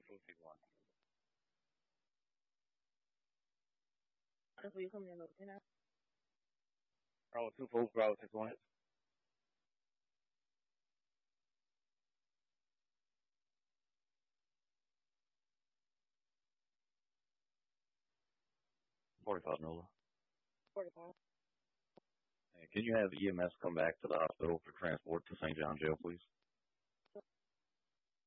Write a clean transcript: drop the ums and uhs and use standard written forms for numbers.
451. That's where you coming in, you know? Bravo 24, Bravo 61. 45 Nola. 45. Hey, can you have EMS come back to the hospital for transport to St. John Jail, please?